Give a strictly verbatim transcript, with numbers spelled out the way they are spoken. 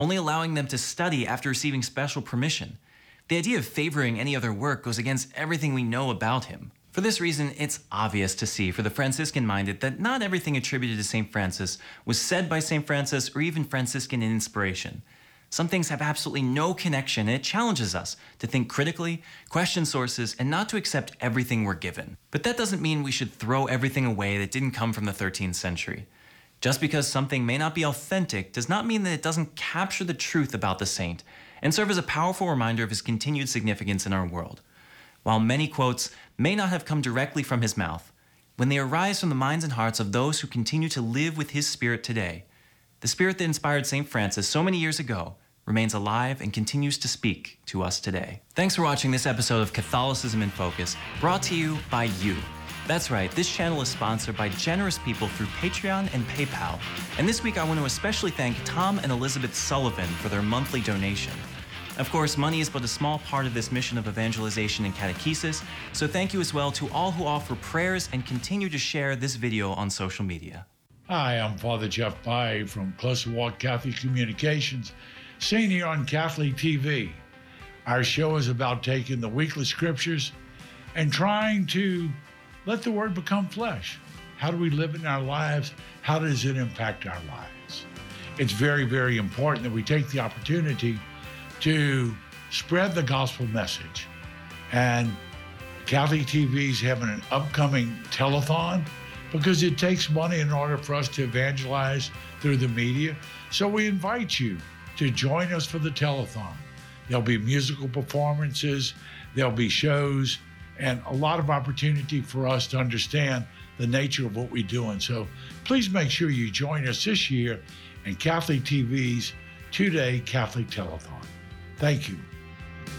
only allowing them to study after receiving special permission. The idea of favoring any other work goes against everything we know about him. For this reason, it's obvious to see for the Franciscan-minded that not everything attributed to Saint Francis was said by Saint Francis or even Franciscan in inspiration. Some things have absolutely no connection, and it challenges us to think critically, question sources, and not to accept everything we're given. But that doesn't mean we should throw everything away that didn't come from the thirteenth century. Just because something may not be authentic does not mean that it doesn't capture the truth about the saint and serve as a powerful reminder of his continued significance in our world. While many quotes may not have come directly from his mouth, when they arise from the minds and hearts of those who continue to live with his spirit today, the spirit that inspired Saint Francis so many years ago remains alive and continues to speak to us today. Thanks for watching this episode of Catholicism in Focus, brought to you by you. That's right, this channel is sponsored by generous people through Patreon and PayPal. And this week I want to especially thank Tom and Elizabeth Sullivan for their monthly donation. Of course, money is but a small part of this mission of evangelization and catechesis, so thank you as well to all who offer prayers and continue to share this video on social media. Hi, I'm Father Jeff Pye from Closer Walk Catholic Communications, seen here on Catholic T V. Our show is about taking the weekly scriptures and trying to let the Word become flesh. How do we live in our lives? How does it impact our lives? It's very, very important that we take the opportunity to spread the gospel message. And Catholic T V is having an upcoming telethon because it takes money in order for us to evangelize through the media. So we invite you to join us for the telethon. There'll be musical performances, there'll be shows, and a lot of opportunity for us to understand the nature of what we do. And so please make sure you join us this year in Catholic T V's two-day Catholic Telethon. Thank you.